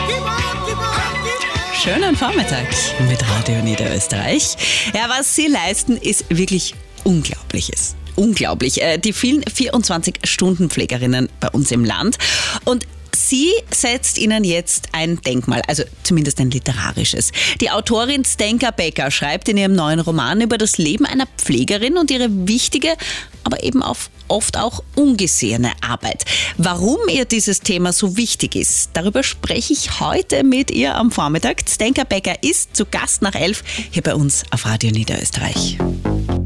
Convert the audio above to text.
Schönen Vormittag mit Radio Niederösterreich. Ja, was Sie leisten, ist wirklich Unglaubliches. Unglaublich. Die vielen 24-Stunden-Pflegerinnen bei uns im Land. Und sie setzt ihnen jetzt ein Denkmal, also zumindest ein literarisches. Die Autorin Zdenka Becker schreibt in ihrem neuen Roman über das Leben einer Pflegerin und ihre wichtige, aber eben oft auch ungesehene Arbeit. Warum ihr dieses Thema so wichtig ist, darüber spreche ich heute mit ihr am Vormittag. Zdenka Becker ist zu Gast nach 11 hier bei uns auf Radio Niederösterreich.